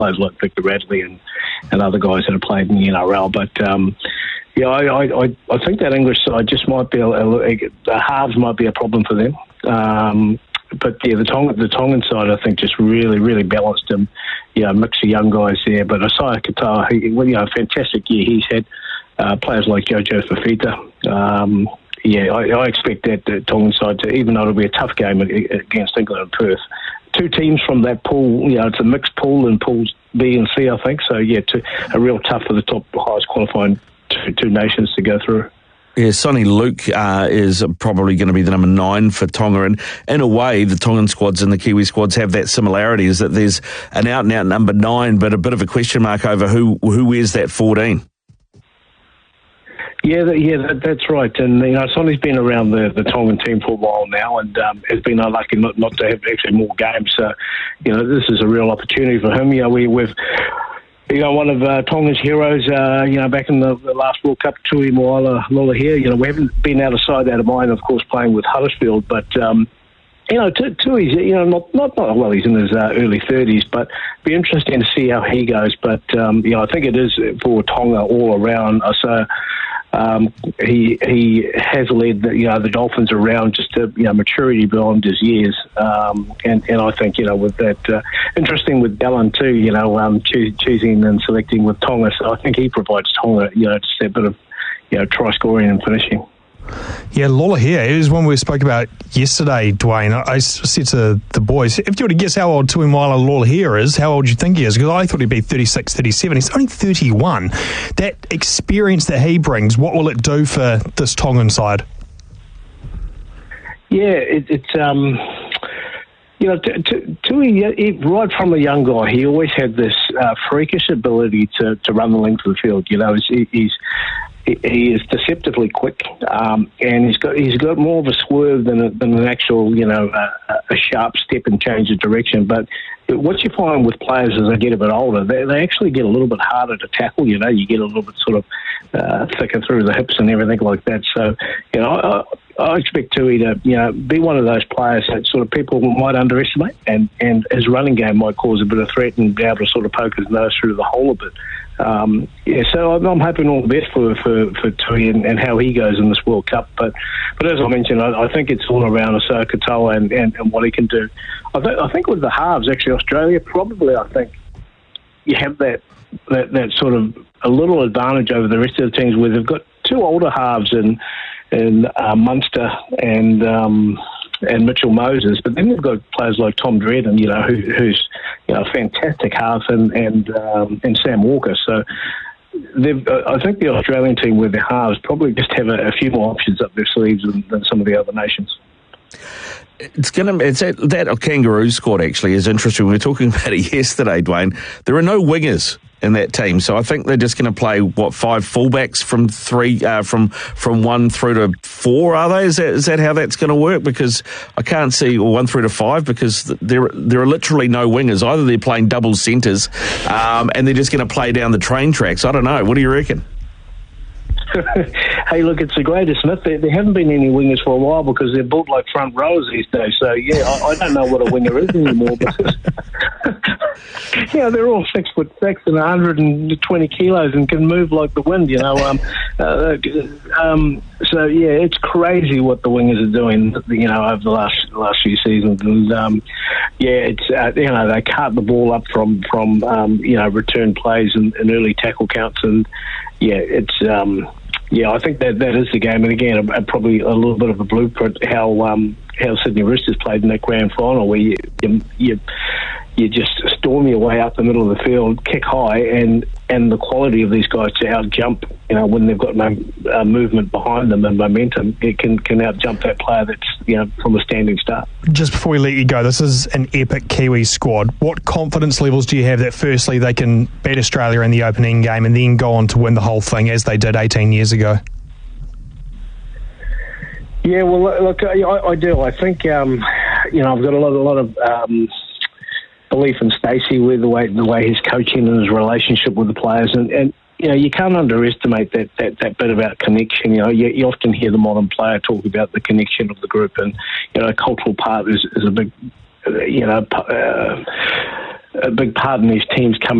players like Victor Radley and other guys that have played in the NRL. But yeah, I think that English side just might be the halves might be a problem for them. But yeah, the Tongan side, I think, just really balanced them. Mix of young guys there. But Isaiah Katoa, fantastic year he's had. Players like Jojo Fafita. I expect that the Tongan side to, even though it'll be a tough game against England and Perth. Two teams from that pool, it's a mixed pool in pools B and C, I think. So yeah, a real tough for the top highest qualifying two nations to go through. Yeah, Sonny Luke is probably going to be the number 9 for Tonga. And in a way, the Tongan squads and the Kiwi squads have that similarity, is that there's an out-and-out number 9, but a bit of a question mark over who wears that 14. Yeah, that's right. And Sonny's been around the Tongan team for a while now, and has been unlucky not to have actually more games. So, this is a real opportunity for him. We've one of Tonga's heroes, back in the last World Cup, Tui Moala Lolohea. We haven't been out of mind, of course, playing with Huddersfield, but Tui's, well, he's in his early 30s, but be interesting to see how he goes. But I think it is for Tonga all around. So. He has led the Dolphins around just to maturity beyond his years, and I think with that interesting with Gallen too, choosing and selecting with Tonga. So I think he provides Tonga just a bit of try scoring and finishing. Yeah, Lolohea is one we spoke about yesterday, Dwayne. I said to the boys, if you were to guess how old Tuimaila Lolohea is, how old do you think he is? Because I thought he'd be 36, 37. He's only 31. That experience that he brings, what will it do for this Tongan side? Yeah, Tui, right from a young guy, he always had this freakish ability to run the length of the field. He is deceptively quick, and he's got more of a swerve than an actual, a sharp step and change of direction. But what you find with players as they get a bit older, they actually get a little bit harder to tackle. You get a little bit sort of thicker through the hips and everything like that. So, I expect Tui to, be one of those players that sort of people might underestimate, and his running game might cause a bit of threat and be able to sort of poke his nose through the hole a bit. So I'm hoping all the best for Tui and how he goes in this World Cup. But as I mentioned, I think it's all around Isaiah Katoa and what he can do. I think with the halves, actually, Australia probably, I think, you have that sort of a little advantage over the rest of the teams where they've got two older halves in Munster and Mitchell Moses, but then they've got players like Tom Dredden, who's a fantastic half, and Sam Walker. So I think the Australian team with their halves probably just have a few more options up their sleeves than some of the other nations. That Kangaroo squad actually is interesting. We were talking about it yesterday, Dwayne. There are no wingers in that team, so I think they're just going to play 5 fullbacks from 3, from 1 through to 4. Are they? Is that how that's going to work? Because I can't see 1 through to 5 because there are literally no wingers. Either they're playing double centres, and they're just going to play down the train tracks. I don't know. What do you reckon? Hey, look, it's the greatest myth. There haven't been any wingers for a while because they're built like front rows these days. So, yeah, I don't know what a winger is anymore. Because, they're all 6'6" and 120 kilos and can move like the wind, So, yeah, it's crazy what the wingers are doing, over the last few seasons. And, it's they cart the ball up from return plays and early tackle counts. And, it's... I think that is the game, and again, probably a little bit of a blueprint how Sydney Roosters played in that grand final, where you just storm your way up the middle of the field, kick high, and the quality of these guys to out jump, when they've got movement behind them and momentum, it can out jump that player that's from a standing start. Just before we let you go, this is an epic Kiwi squad. What confidence levels do you have that firstly they can beat Australia in the opening game and then go on to win the whole thing as they did 18 years ago? Yeah, well, look, I do. I think I've got a lot of belief in Stacey with the way he's coaching and his relationship with the players, and you can't underestimate that bit about connection. You often hear the modern player talk about the connection of the group, and a cultural part is a big a big part in these teams coming